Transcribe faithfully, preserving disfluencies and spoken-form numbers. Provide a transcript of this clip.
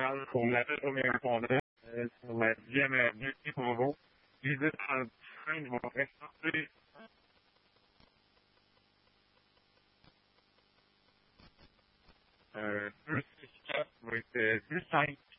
Montréal pour l'appel au répondant euh, sur la dixième avenue et Convo. Visite en train de mon restaurant. Euh, deux, six, quatre va être plus simple.